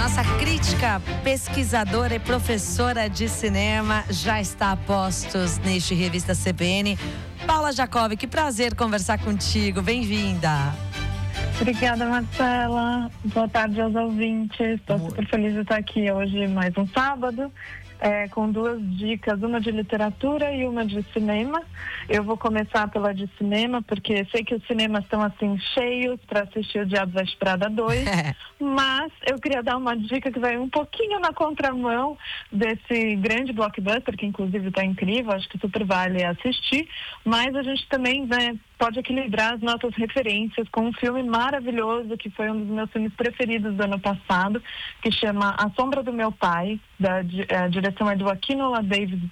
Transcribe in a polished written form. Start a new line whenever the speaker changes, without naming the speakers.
Nossa crítica, pesquisadora e professora de cinema já está a postos neste Revista CBN. Paula Jacob, que prazer conversar contigo. Bem-vinda.
Obrigada, Marcela. Boa tarde aos ouvintes. Estou super feliz de estar aqui hoje, mais um sábado, com duas dicas, uma de literatura e uma de cinema. Eu vou começar pela de cinema, porque sei que os cinemas estão assim cheios para assistir O Diabo Veste Prada 2, mas eu queria dar uma dica que vai um pouquinho na contramão desse grande blockbuster, que inclusive está incrível, acho que super vale assistir, mas a gente também pode equilibrar as nossas referências com um filme maravilhoso, que foi um dos meus filmes preferidos do ano passado, que chama A Sombra do Meu Pai, a direção é do Aquinola David